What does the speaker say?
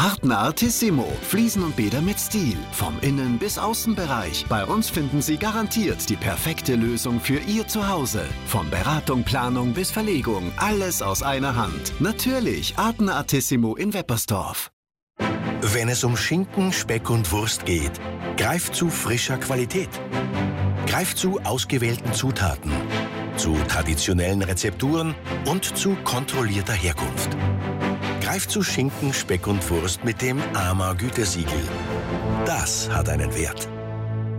Artentissimo. Fliesen und Bäder mit Stil. Vom Innen- bis Außenbereich. Bei uns finden Sie garantiert die perfekte Lösung für Ihr Zuhause. Von Beratung, Planung bis Verlegung. Alles aus einer Hand. Natürlich Artentissimo in Weppersdorf. Wenn es um Schinken, Speck und Wurst geht, greift zu frischer Qualität. Greift zu ausgewählten Zutaten, zu traditionellen Rezepturen und zu kontrollierter Herkunft. Greift zu Schinken, Speck und Wurst mit dem AMA Gütesiegel. Das hat einen Wert.